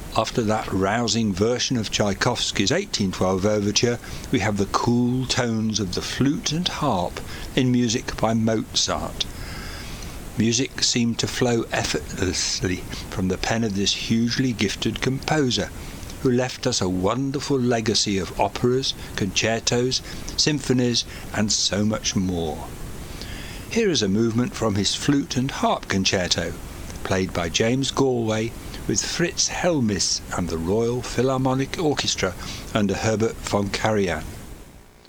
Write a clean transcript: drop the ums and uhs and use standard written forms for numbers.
After that rousing version of Tchaikovsky's 1812 overture, we have the cool tones of the flute and harp in music by Mozart. Music seemed to flow effortlessly from the pen of this hugely gifted composer, who left us a wonderful legacy of operas, concertos, symphonies, and so much more. Here is a movement from his flute and harp concerto, played by James Galway with Fritz Helmis and the Royal Philharmonic Orchestra under Herbert von Karajan.